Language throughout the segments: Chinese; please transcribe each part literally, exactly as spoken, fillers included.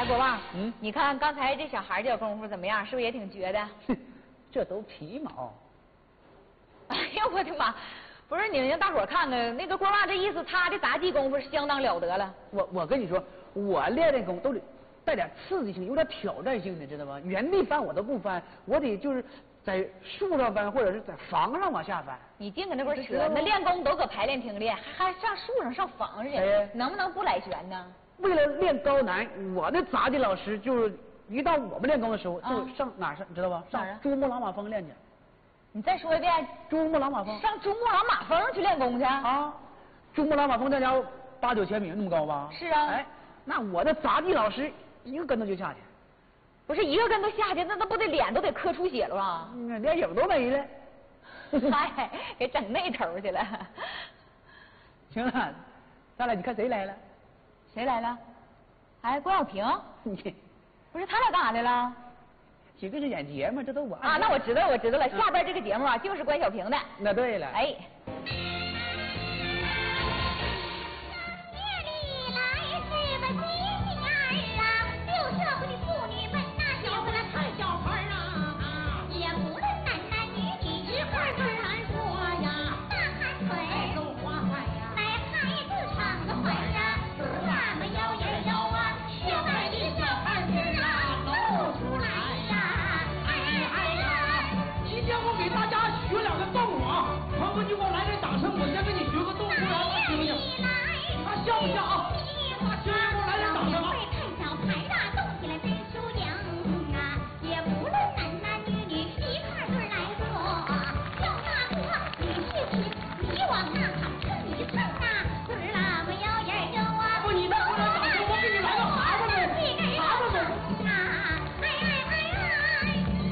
哎，国旺， 嗯， 你看刚才这小孩这功夫怎么样？是不是也挺绝的？ 这都皮毛。 哎呀，我的妈！不是，你让大伙儿看看那个国旺这意思，他的杂技功夫是相当了得了。 我我跟你说，我练这功夫都得带点刺激性，有点挑战性的，知道吗？原地翻我都不翻，我得就是在树上翻，或者是在房上往下翻。 你净搁那块扯，那练功都搁排练厅练，还还上树上上房上去， 哎、 能不能不来旋呢？ 为了练高难，我的杂技老师就是一到我们练功的时候， 啊、 就上哪儿上，你知道吧？上珠穆朗玛峰练去。 你再说一遍。 珠穆朗玛峰。 上珠穆朗玛峰去练功去啊！珠穆朗玛峰那家伙八九千米那么高吧？ 是啊。 哎，那我的杂技老师一个跟头就下去。 不是一个跟头下去，那那不得脸都得磕出血了吧？ 嗯，连影都没了。 嗨，给整那头去了。 行了，咱俩你看谁来了？ 谁来了？哎，关晓萍。不是他俩干啥来了？ 几个是演节目，这都我啊，那我知道，我知道了。下边这个节目啊，就是关晓萍的。 那对了。 哎。 你给我来点掌声，我先给你学个动作，行不行？啊，像不像啊？行，给我来点掌声啊！ 看小牌啊，动起来真输赢啊！也不论男男女女，一块对来做。叫那个你是听，你往那喊，蹭一蹭啊，对儿啦，没有人有啊。 不，你再给我来掌声，我给你来个蛤蟆呗，蛤蟆呗。 啊，哎哎哎哎！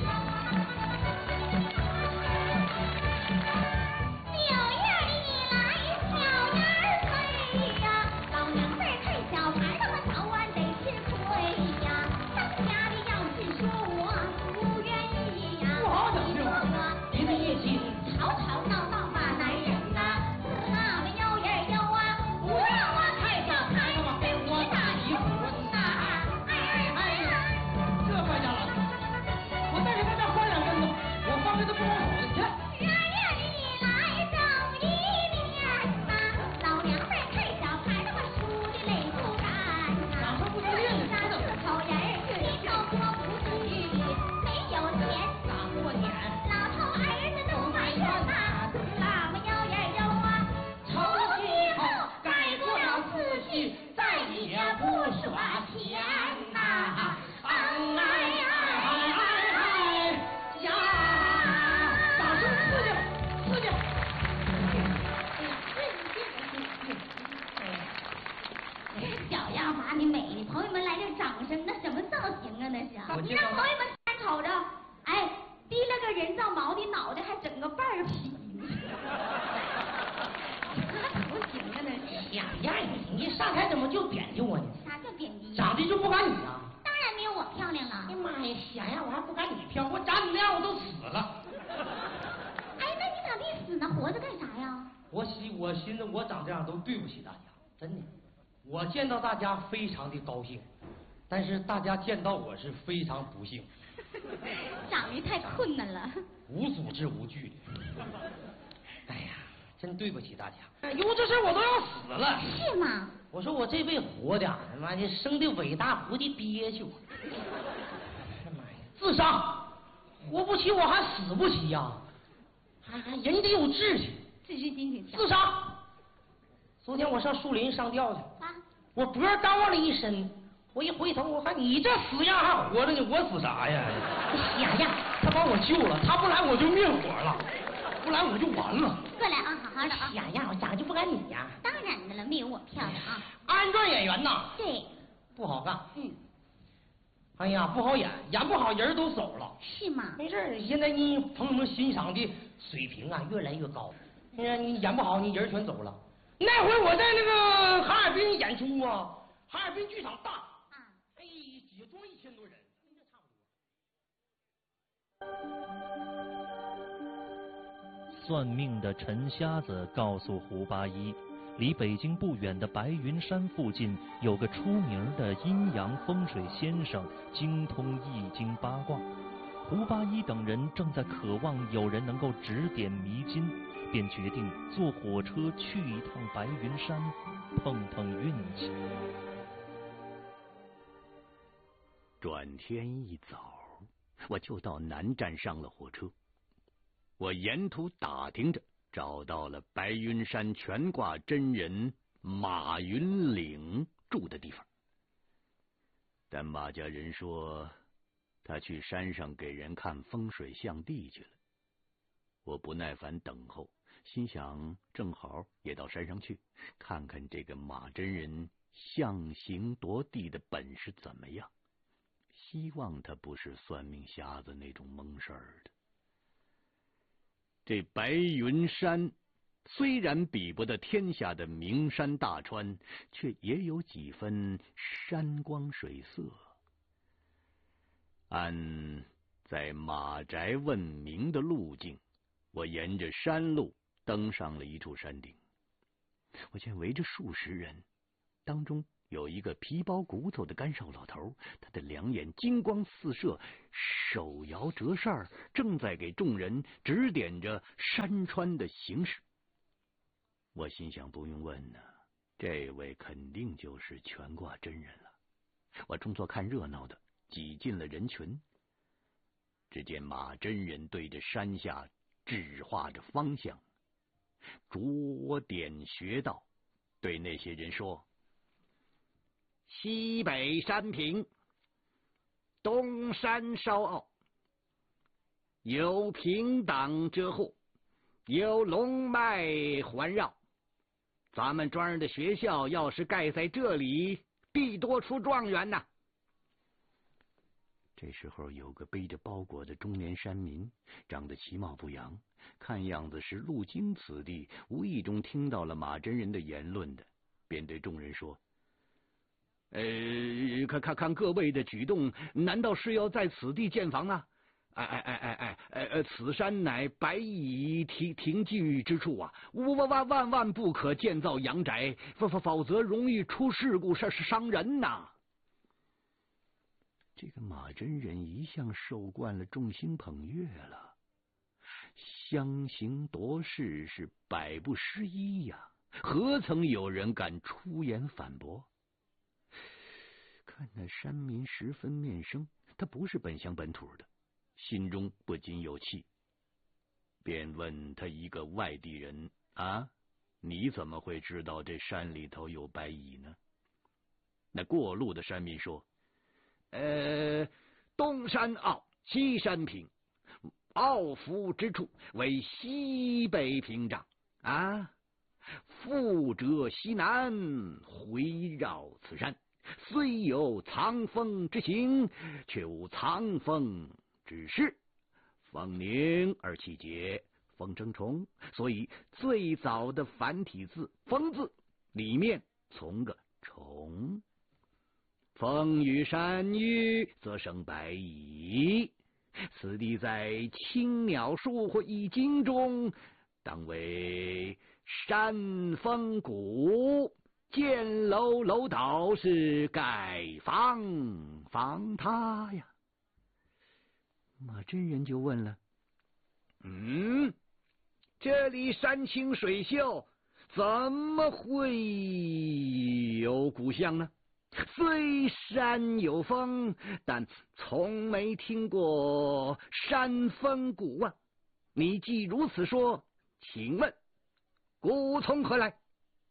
我你让朋友们看瞅着，哎，提了个人造毛的脑袋，还整个半儿皮呢，那不行啊！那是呀呀，你上台怎么就贬低我呢？ 啥叫贬低？ 长得就不赶你啊！ 当然没有我漂亮了。 哎呀妈呀，想呀，我还不赶你漂亮，我长你那样我都死了。 哎，那你咋地死呢？活着干啥呀？ 我寻我寻思我长这样都对不起大家，真的。我见到大家非常的高兴。但是大家见到我是非常不幸， 长得太困难了， 无组织无纪律。哎呀，真对不起大家，有这事我都要死了。 是吗？ 我说我这辈子活的，他妈的生的伟大，活的憋屈。哎妈呀，自杀，活不起我还死不起呀？还还人得有志气， 自知心挺强。 自杀。昨天我上树林上吊去， 啊， 我脖耽误了一身。我一回头，我看你这死样还活着呢，我死啥呀？ 呀呀， 他把我救了，他不来我就灭火了，不来我就完了。 过来啊，好好的啊。 呀呀，我长得就不赶你呀。 当然的了，没有我漂亮啊。 二人转演员呐， 对， 不好干。 嗯。 哎呀，不好演，演不好人都走了。 是吗？ 没事，现在你朋友们欣赏的水平啊越来越高。你看你演不好，你人全走了。那回我在那个哈尔滨演出啊，哈尔滨剧场大。哎，几桌一千多人，跟这差不多。 算命的陈瞎子告诉胡八一， 离北京不远的白云山附近有个出名的阴阳风水先生，精通易经八卦。胡八一等人正在渴望有人能够指点迷津，便决定坐火车去一趟白云山，碰碰运气。 转天一早，我就到南站上了火车。我沿途打听着，找到了白云山全卦真人马云岭住的地方。但马家人说他去山上给人看风水象地去了。我不耐烦等候，心想正好也到山上去看看这个马真人象形夺地的本事怎么样，希望他不是算命瞎子那种蒙事儿的。这白云山虽然比不得天下的名山大川，却也有几分山光水色。按在马宅问名的路径，我沿着山路登上了一处山顶。我见围着数十人，当中有一个皮包骨头的干瘦老头，他的两眼金光四射，手摇折扇，正在给众人指点着山川的形势。我心想，不用问呢，这位肯定就是全卦真人了。我装作看热闹的挤进了人群。只见马真人对着山下指画着方向，着点穴道，对那些人说：西北山平，东山稍傲，有平挡遮护，有龙脉环绕。咱们庄的学校要是盖在这里，必多出状元呐！这时候有个背着包裹的中年山民，长得其貌不扬，看样子是路经此地，无意中听到了马真人的言论的，便对众人说：呃，看看看各位的举动，难道是要在此地建房啊？哎哎哎哎哎哎呃，此山乃白蚁停停居之处啊，万万万万不可建造阳宅，否否否则容易出事故，是是伤人呐。这个马真人一向受惯了众星捧月了，相形夺势是百不失一呀，何曾有人敢出言反驳？看那山民十分面生，他不是本乡本土的，心中不禁有气，便问他一个外地人：啊，你怎么会知道这山里头有白蚁呢？那过路的山民说：呃，东山凹，西山平，凹伏之处为西北屏障啊，覆辙西南，回绕此山，虽有藏风之形，却无藏风之势，风凝而气结，风生虫，所以最早的繁体字风字里面从个虫。风雨山雨，则生白蚁。此地在青鸟书或易经中，当为山峰谷，建楼楼倒是盖房房塌呀。马真人就问了：嗯，这里山清水秀，怎么会有古巷呢？虽山有风，但从没听过山峰谷啊！你既如此说，请问谷从何来？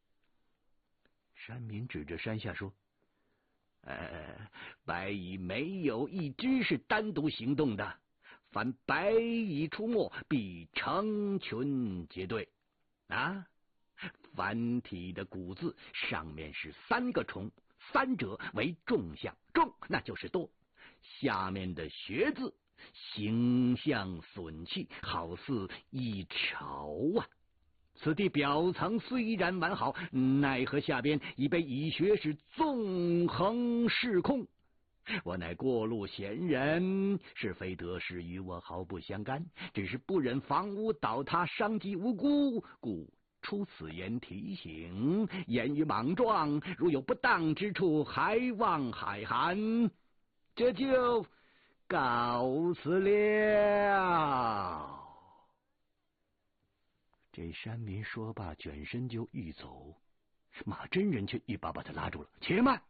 山民指着山下说：呃，白蚁没有一只是单独行动的，凡白蚁出没，必成群结队啊！繁体的谷字上面是三个虫，三者为众象，众那就是多。下面的学字形象损气，好似一巢啊。此地表层虽然完好，奈何下边已被蚁穴是纵横视空。我乃过路闲人，是非得失与我毫不相干，只是不忍房屋倒塌，伤及无辜，故出此言提醒，言语莽撞，如有不当之处，还望海涵。这就告辞了。这山民说罢，卷身就欲走，马真人却一把把他拉住了。且慢，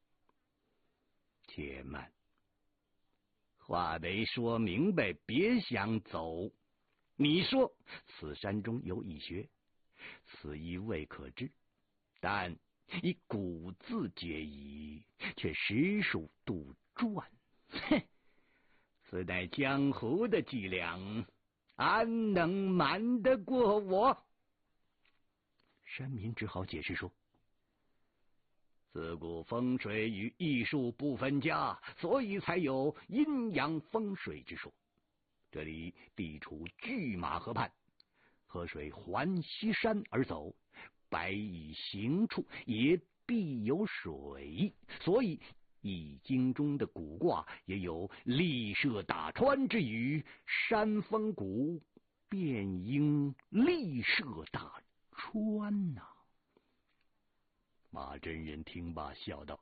且慢，话没说明白，别想走。你说此山中有异穴，此意未可知，但以古字解矣，却实属杜撰。哼，此乃江湖的伎俩，安能瞒得过我？山民只好解释说，自古风水与艺术不分家，所以才有阴阳风水之说。这里地处拒马河畔，河水环西山而走，百蚁行处也必有水，所以易经中的卜卦也有利涉大川之语，山峰谷便应利涉大川呐、啊。马真人听罢笑道：“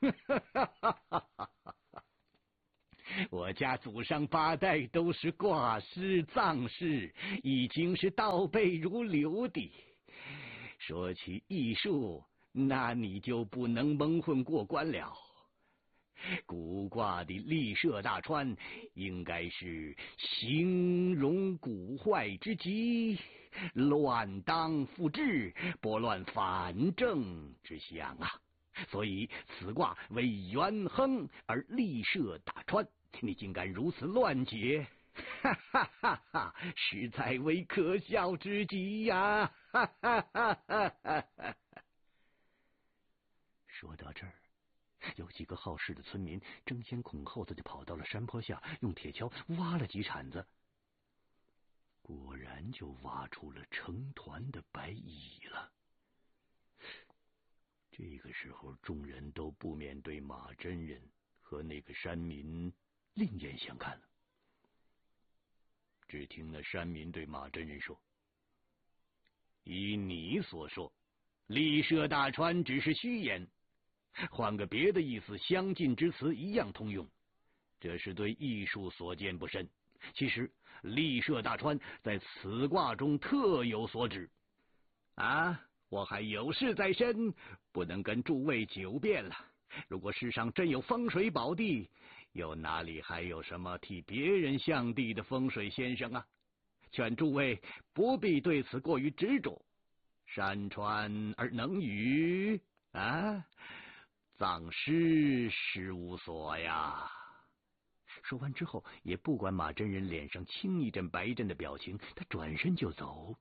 我家祖上八代都是卦师、藏师，已经是倒背如流的。说起艺术，那你就不能蒙混过关了。古卦的利涉大川，应该是形容古坏之极，乱当复治，拨乱反正之象啊。所以此卦为元亨而利涉大川，你竟敢如此乱解，哈哈哈哈，实在为可笑之极呀！哈哈哈哈哈。说到这儿，有几个好事的村民争先恐后的就跑到了山坡下，用铁锹挖了几铲子，果然就挖出了成团的白蚁了。这个时候，众人都不免对马真人和那个山民另眼相看了。只听那山民对马真人说：“依你所说，利涉大川只是虚言，换个别的意思，相近之词一样通用。这是对艺术所见不深。其实利涉大川在此卦中特有所指啊。我还有事在身，不能跟诸位久辩了。如果世上真有风水宝地，又哪里还有什么替别人象地的风水先生啊？劝诸位不必对此过于执着。山川而能语啊，藏师实无所呀。”说完之后，也不管马真人脸上青一阵白一阵的表情，他转身就走。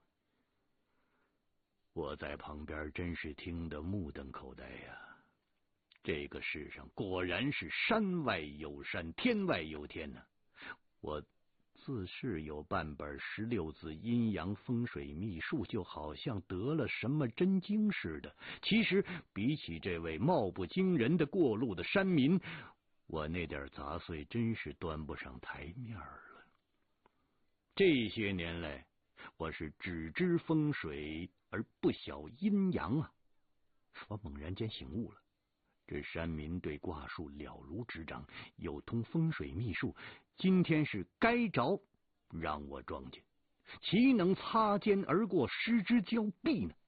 我在旁边真是听得目瞪口呆呀！这个世上果然是山外有山，天外有天呢、啊。我自是有半本十六字阴阳风水秘术，就好像得了什么真经似的。其实比起这位貌不惊人的过路的山民，我那点杂碎真是端不上台面了。这些年来，我是只知风水而不晓阴阳啊！我猛然间醒悟了，这山民对卦术了如指掌，又通风水秘术，今天是该着让我撞见，岂能擦肩而过，失之交臂呢？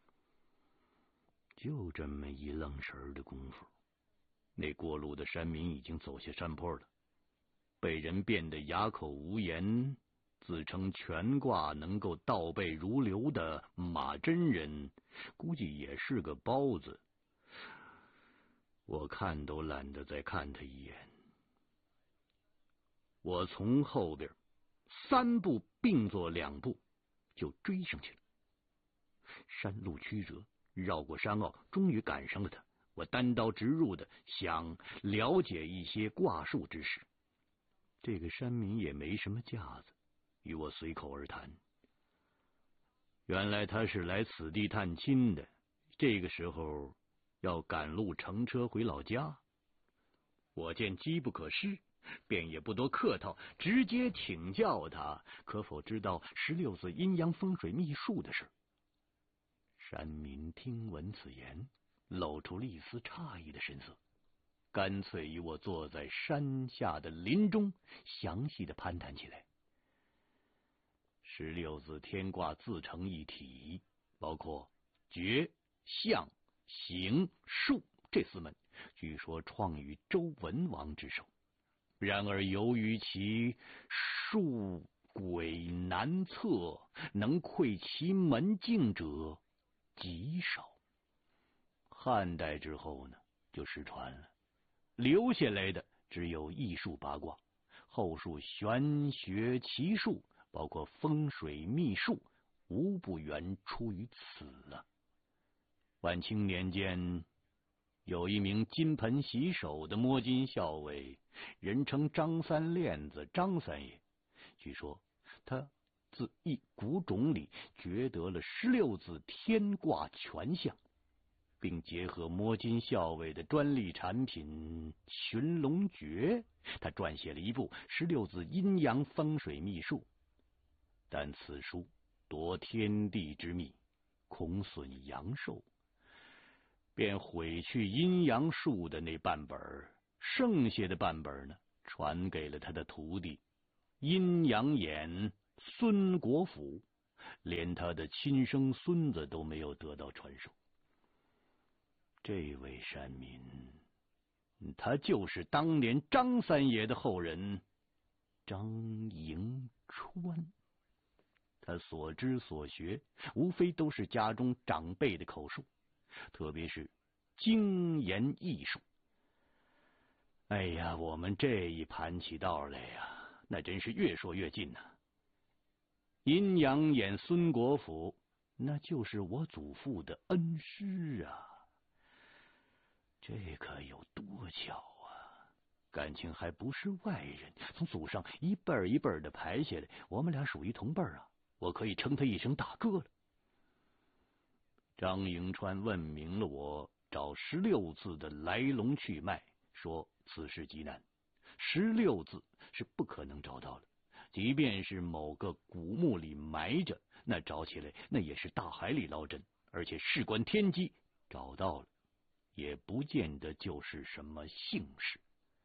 就这么一愣神的功夫，那过路的山民已经走下山坡了，被人变得哑口无言。自称全卦能够倒背如流的马真人，估计也是个包子。我看都懒得再看他一眼。我从后边三步并作两步就追上去了。山路曲折，绕过山坳，终于赶上了他。我单刀直入的想了解一些卦术知识。这个山民也没什么架子，与我随口而谈。原来他是来此地探亲的，这个时候要赶路乘车回老家。我见机不可失，便也不多客套，直接请教他可否知道十六字阴阳风水秘术的事。 山民听闻此言，露出了一丝诧异的神色，干脆与我坐在山下的林中，详细的攀谈起来。十六字天卦自成一体，包括决、象、刑、术这四门，据说创于周文王之手。然而由于其术诡难测，能窥其门径者极少。汉代之后呢，就失传了，留下来的只有易术八卦，后述玄学奇术，包括风水秘术，无不源出于此啊。晚清年间，有一名金盆洗手的摸金校尉，人称张三链子张三爷。据说他自一古冢里掘得了十六字天卦全象，并结合摸金校尉的专利产品寻龙诀，他撰写了一部十六字阴阳风水秘术。但此书夺天地之秘，恐损阳寿，便毁去阴阳术的那半本，剩下的半本呢，传给了他的徒弟阴阳眼孙国府，连他的亲生孙子都没有得到传授。这位山民，他就是当年张三爷的后人张迎川。他所知所学，无非都是家中长辈的口述，特别是经言艺术。哎呀，我们这一盘起道来呀，那真是越说越近呐、啊。阴阳眼孙国府，那就是我祖父的恩师啊。这可有多巧啊！感情还不是外人，从祖上一辈儿一辈儿的排下来，我们俩属于同辈儿啊，我可以称他一声大哥了。张迎川问明了我找十六字的来龙去脉，说此事极难，十六字是不可能找到的，即便是某个古墓里埋着，那找起来那也是大海里捞针，而且事关天机，找到了也不见得就是什么幸事。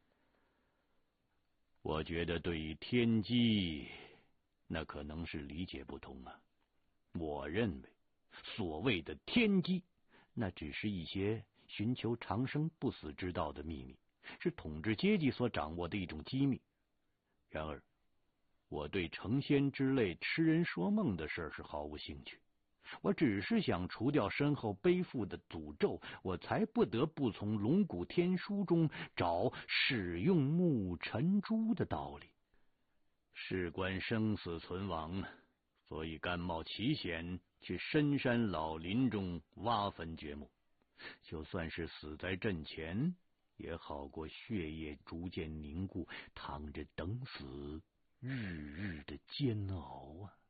我觉得对于天机，那可能是理解不同啊。我认为所谓的天机，那只是一些寻求长生不死之道的秘密，是统治阶级所掌握的一种机密。然而我对成仙之类痴人说梦的事是毫无兴趣，我只是想除掉身后背负的诅咒，我才不得不从龙骨天书中找使用木尘珠的道理。事关生死存亡，所以甘冒奇险去深山老林中挖坟掘墓，就算是死在阵前，也好过血液逐渐凝固，躺着等死，日日的煎熬啊！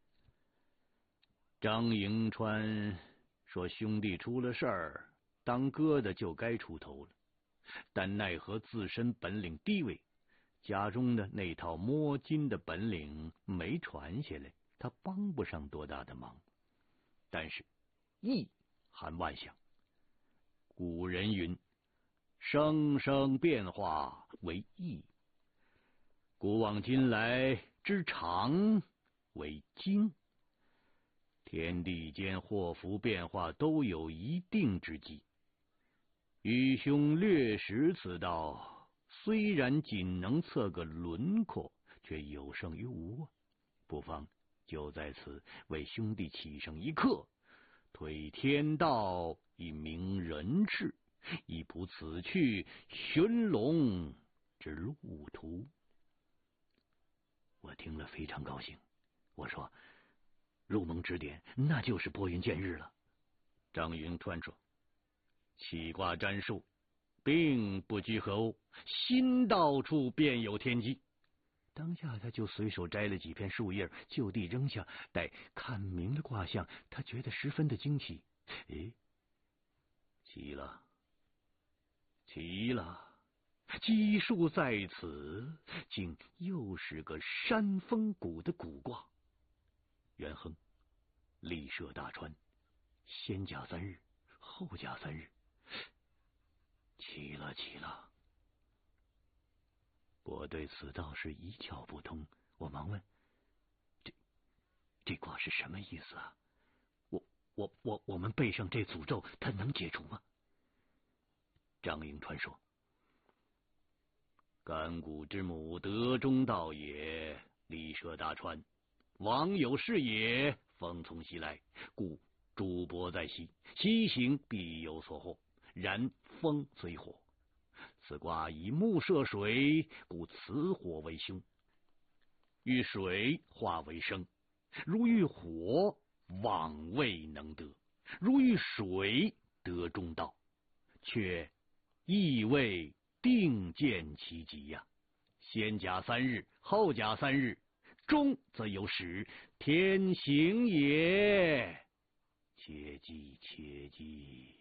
张迎川说兄弟出了事儿，当哥的就该出头了，但奈何自身本领低微，家中的那套摸金的本领没传下来，他帮不上多大的忙。但是易含万象，古人云生生变化为易，古往今来之常为经。天地间祸福变化都有一定之机，愚兄略识此道，虽然仅能测个轮廓，却有胜于无啊！不妨就在此为兄弟起上一课，推天道以明人事，以补此去寻龙之路途。我听了非常高兴，我说入蒙指点，那就是拨云见日了。张云川说起卦占术并不拘何物，心到处便有天机。当下他就随手摘了几片树叶，就地扔下，待看明了卦象，他觉得十分的惊奇。诶，奇了，奇了，奇数在此，竟又是个山峰谷的古卦。元亨，力涉大川， 先甲三日，后甲三日，奇了奇了！我对此倒是一窍不通，我忙问：这这卦是什么意思啊？我我我我们背上这诅咒，它能解除吗？张应川说：干谷之母，德中道也，立涉大川，王有事也，风从西来，故主伯在西，西行必有所获。然风虽火，此卦以木射水，故此火为凶。遇水化为生，如遇火，往未能得；如遇水，得中道，却亦未定见其极呀。先甲三日，后甲三日，中则有始，天行也。切记切记！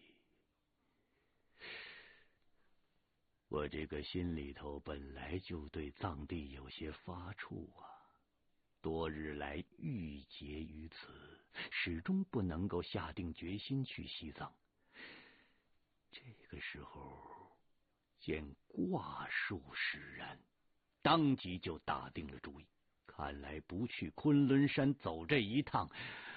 我这个心里头本来就对藏地有些发怵啊，多日来郁结于此，始终不能够下定决心去西藏。这个时候见卦数使然，当即就打定了主意，看来不去昆仑山走这一趟，